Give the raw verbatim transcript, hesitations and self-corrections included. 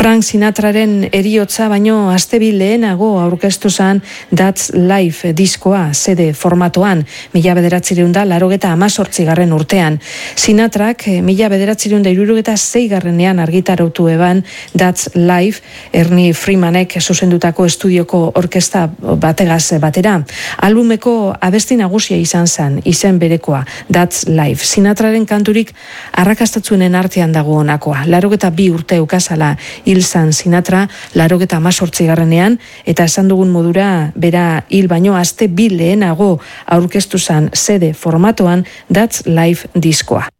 Frank Sinatraren eriotza baino aste bi lehenago aurkeztu zan That's Life diskoa zede formatoan, mila bederatzireun da larogeta amazortzigarren urtean. Sinatrak mila bederatzireun da irurogeta zeigarrenean argitarautu eban That's Life, Ernie Freemanek zuzendutako estudioko orkesta bategaz batera. Albumeko abesti nagusia izan zen, izen berekoa, That's Life. Sinatraren kanturik arrakastatzuenen artean dago honakoa. Larogeta bi urte ukazala hil zan Sinatra, larogeta amazortzigarrenean, eta esan dugun modura bera hil baino aste bi lehenago aurkeztu zan zede formatoan That's Life diskoa.